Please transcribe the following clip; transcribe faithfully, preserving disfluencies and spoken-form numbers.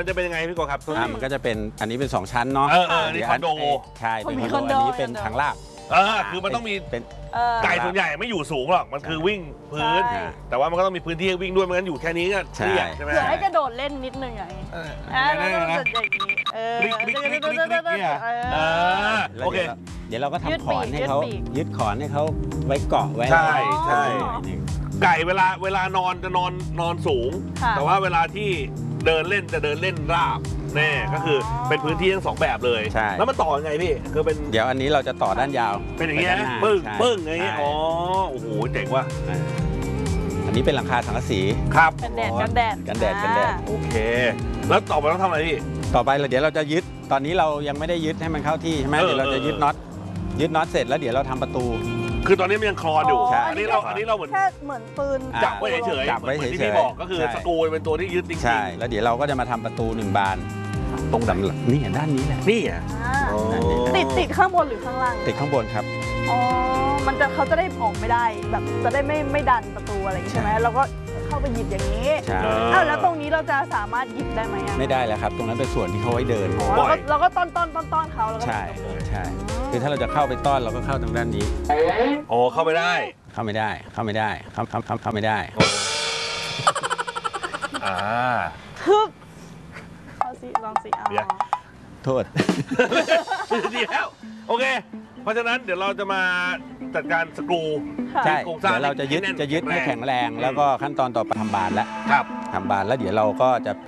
มันจะเป็นยังไงพี่โกครับอ่ามันก็จะเป็นอันนี้เป็นสองชั้นเนาะเออเออนี่คอนโดใช่เป็นคอนโดอันนี้เป็นทางลาดเออคือมันต้องมีเป็นไก่ส่วนใหญ่ไม่อยู่สูงหรอกมันคือวิ่งพื้นแต่ว่ามันก็ต้องมีพื้นที่ให้วิ่งด้วยไม่งั้นอยู่แค่นี้ก็เครียดใช่ไหมเผื่อให้กระโดดเล่นนิดนึงอย่างนี้อ่าแล้วก็จะอย่างนี้เออโอเคเดี๋ยวเราก็ทำขอนให้เขายึดขอนให้เขาไว้เกาะไว้ใช่ใช่ไก่เวลาเวลานอนจะนอนนอนสูงแต่ว่าเวลาที่เดินเล่นจะเดินเล่นราบแน่ก็คือเป็นพื้นที่ทั้งสองแบบเลยแล้วมันต่อยังไงพี่คือเป็นเดี๋ยวอันนี้เราจะต่อด้านยาวเป็นอย่างเงี้ยปึ้งปึ้งอย่างเงี้ยอ๋อโอ้โหเจ๋งว่ะอันนี้เป็นหลังคาสังกะสีครับกันแดดกันแดดกันแดดกันแดดโอเคแล้วต่อไปต้องทำอะไรพี่ต่อไปเดี๋ยวเราจะยึดตอนนี้เรายังไม่ได้ยึดให้มันเข้าที่ใช่ไหมเดี๋ยวเราจะยึดน็อตยึดน็อตเสร็จแล้วเดี๋ยวเราทำประตูคือตอนนี้มันยังคลอนอยู่อันนี้เราอันนี้เราเหมือนแค่เหมือนปืนจับไว้เฉยๆจับไว้เฉยๆที่พี่บอกก็คือสกรูเป็นตัวที่ยึดจริงๆใช่แล้วเดี๋ยวเราก็จะมาทำประตูหนึ่งบานตรงดำนี่ด้านนี้แหละนี่อ่ะติดติดข้างบนหรือข้างล่างติดข้างบนครับอ๋อมันจะเขาจะได้ออกไม่ได้แบบจะได้ไม่ไม่ดันประตูอะไรใช่ไหมเราก็เข้าไปหยิบอย่างนี้ใช่อ้าวแล้วตรงนี้เราจะสามารถหยิบได้ไหมไม่ได้แล้วครับตรงนั้นเป็นส่วนที่เขาไว้เดินเราก็เราก็ต้อนต้อนต้อนต้อนเขาแล้วก็ใช่ใช่คือถ้าเราจะเข้าไปต้อนเราก็เข้าทางด้านนี้โอ้เข้าไปได้เข้าไม่ได้เข้าไม่ได้เข้าเข้าเข้าเข้าไม่ได้อ่าฮึบเอาสิลองสิเอาโทษดีแล้วโอเคเพราะฉะนั้นเดี๋ยวเราจะมาจัดการสกรูใช่เดี๋ยวเราจะยึดจะยึดให้แข็งแรงแล้วก็ขั้นตอนต่อไปทำบานแล้วครับทำบานแล้วเดี๋ยวเราก็จะ